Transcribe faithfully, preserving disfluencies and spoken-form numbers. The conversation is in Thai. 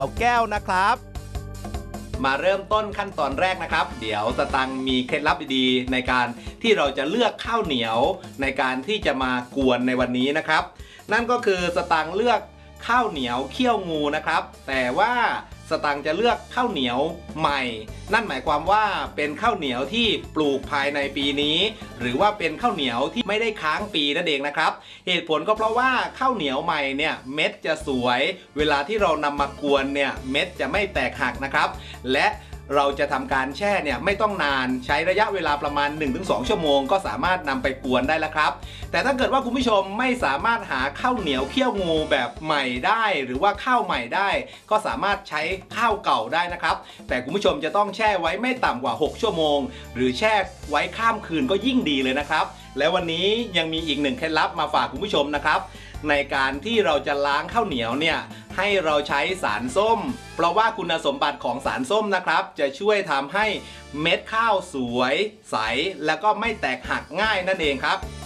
เอาแก้วนะครับมาเริ่มต้นขั้นตอนแรกนะครับเดี๋ยวสตังค์มีเคล็ดลับดีๆในการที่เราจะเลือกข้าวเหนียวในการที่จะมากวนในวันนี้นะครับนั่นก็คือสตังค์เลือกข้าวเหนียวเคี่ยวงูนะครับแต่ว่าสตังค์จะเลือกข้าวเหนียวใหม่นั่นหมายความว่าเป็นข้าวเหนียวที่ปลูกภายในปีนี้หรือว่าเป็นข้าวเหนียวที่ไม่ได้ค้างปีนั่นเองนะครับเหตุผลก็เพราะว่าข้าวเหนียวใหม่เนี่ยเม็ดจะสวยเวลาที่เรานำมากวนเนี่ยเม็ดจะไม่แตกหักนะครับและเราจะทำการแช่เนี่ยไม่ต้องนานใช้ระยะเวลาประมาณ หนึ่งถึงสอง ชั่วโมงก็สามารถนำไปกวนได้แล้วครับแต่ถ้าเกิดว่าคุณผู้ชมไม่สามารถหาข้าวเหนียวเคี่ยวงูแบบใหม่ได้หรือว่าข้าวใหม่ได้ก็สามารถใช้ข้าวเก่าได้นะครับแต่คุณผู้ชมจะต้องแช่ไว้ไม่ต่ำกว่าหกชั่วโมงหรือแช่ไว้ข้ามคืนก็ยิ่งดีเลยนะครับและวันนี้ยังมีอีกหนึ่งเคล็ดลับมาฝากคุณผู้ชมนะครับในการที่เราจะล้างข้าวเหนียวเนี่ยให้เราใช้สารส้มเพราะว่าคุณสมบัติของสารส้มนะครับจะช่วยทำให้เม็ดข้าวสวยใสแล้วก็ไม่แตกหักง่ายนั่นเองครับ